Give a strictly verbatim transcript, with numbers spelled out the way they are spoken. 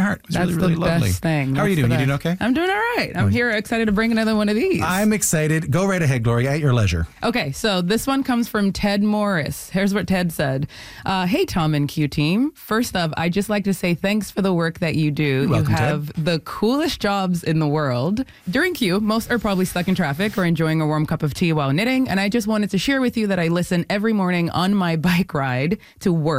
heart. It's That's really, really the lovely. best thing. How are you That's doing? the You doing best. okay? I'm doing all right. I'm here excited to bring another one of these. I'm excited. Go right ahead, Gloria, at your leisure. Okay, so this one comes from Ted Morris. Here's what Ted said. Uh, hey, Tom and Q team. First up, I'd just like to say thanks for the work that you do. You're welcome, you have Ted. the coolest jobs in the world. During Q, most are probably stuck in traffic or enjoying a warm cup of tea while knitting, and I just wanted to share with you that I listen every morning on my bike ride to work.